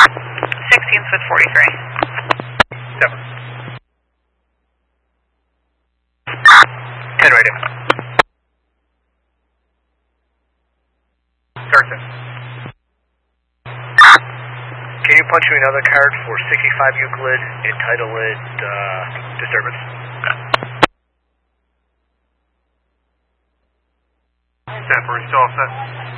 16th with 43. 7. 10 radio. Thurston. Can you punch me another card for 65 Euclid and title it Disturbance? Set for install set.